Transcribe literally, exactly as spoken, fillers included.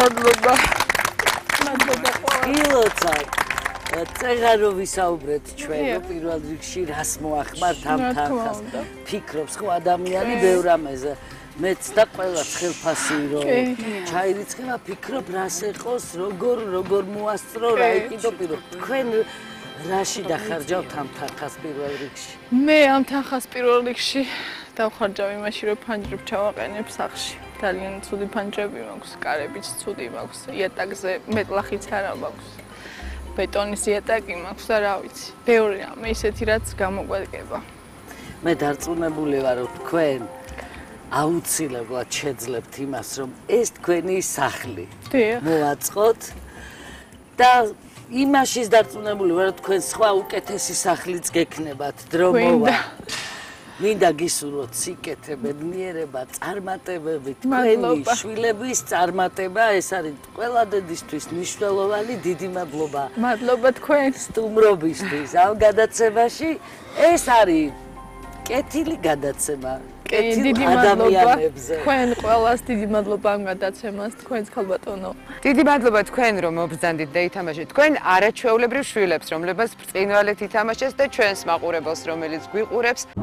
მადლობა. მადლობა ყველას. ილოცავ. წეგა რომ ვისაუბრეთ ჩვენ პირველ რიგში რას მოახმართ ამ თანხას. ფიქრობს ხო ადამიანი ბევრ ამაზე. მეც და ყველას ხელფასი რომ ჩაირიცხება ფიქრობ რას ეყოს როგორ როგორ მოასწრო რა იყიდო პირო თქვენ რაში დახარჯავთ ამ თანხას პირველ რიგში მე ამ თანხას პირველ რიგში დავხარჯავ იმაში რომ ფანჯრებს ჩავაყენებ სახლში ძალიან ცუდი ფანჯრები მაქვს კარებიც ცუდი მაქვს იატაკზე მეტლახიც არა მაქვს ბეტონის იატაკი მაქვს და რა ვიცი ბევრი რამე ისეთი რაც გამოგვადგება მე დარწმუნებული ვარ რომ თქვენ აუცილებლად შეძლებთ იმას, რომ ეს თქვენი სახლი მოაწყოთ და იმაშიც დარწმუნებული ვარ, რომ თქვენ სხვა უკეთესი სახლიც გექნებათ დრო მოვა. მინდა გისურვოთ სიკეთე, ბედნიერება, წარმატებები, თქვენი შვილების წარმატება, ეს არის ყველა დედისთვის მნიშვნელოვანი დიდი მადლობა. მადლობა თქვენ სტუმრობისთვის ამ გადაცემაში. ეს არის კეთილი გადაცემა. დიდი მადლობა თქვენ ყველას დიდი მადლობა ამ გადაცემას თქვენს ხალბატონო დიდი მადლობა თქვენ რომ მობრძანდით და ითამაშეთ თქვენ არაჩვეულებრივ შვილებს რომლებსაც ბრწყინვალედ ითამაშეს და ჩვენს მაყურებელს რომელიც გვიყურებს